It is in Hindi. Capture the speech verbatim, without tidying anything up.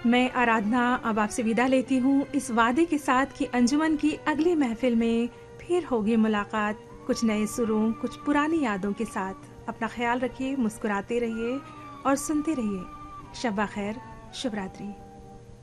मैं आराधना अब आपसे विदा लेती हूँ इस वादे के साथ कि अंजुमन की अगली महफिल में फिर होगी मुलाकात, कुछ नए सुरों, कुछ पुरानी यादों के साथ। अपना ख्याल रखिए, मुस्कुराते रहिए और सुनते रहिए। शब्बा खैर, शुभ रात्रि।